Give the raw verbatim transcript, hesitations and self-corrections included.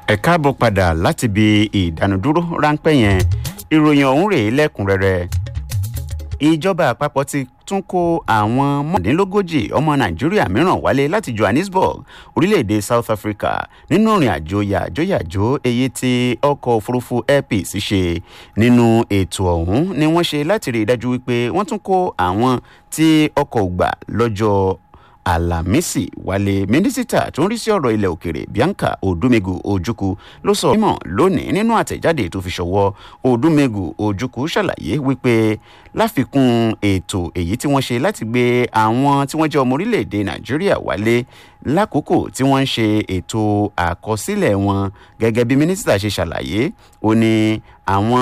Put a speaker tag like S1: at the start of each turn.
S1: ẹ káàbọ̀ padà láti bí ìdánudúró ráńpẹ́ yẹn ìròyìn ọ̀hún rèé lẹ́kùnrẹ́rẹ́. ìjọba àpapọ̀ ti tún kó àwọn mọ́kàndínlógójì ọmọ nàìjíríà mìíràn wálé láti johannesburg orílẹ̀-èdè south africa nínú ìrìn àjò yàjóyàjó èyí tí ọkọ̀ òfurufú air peace ṣe. nínú ètò ọ̀hún ni wọ́n ṣe láti rí i dájú wípé wọ́n tún kó àwọn tí ọkọ̀ gbà lọ́jọ́ alámísì wálé. mínísítà tó ń rí sí ọ̀rọ̀ ilẹ̀ òkèrè bianca odumegu ojukwu ló sọ mímọ̀ lónìí nínú àtẹ̀jáde tó fi ṣọwọ́. odumegu ojukwu ṣàlàyé wípé láfikún ètò èyí tí wọ́n ṣe láti gbé àwọn tí wọ́n jẹ́ ọmọ orílẹ̀-èdè nàìjíríà wálé lákòókò tí wọ́n ń ṣe ètò àkọsílẹ̀ wọn gẹ́gẹ́ bí mínísítà ṣe ṣàlàyé ó ní àwọn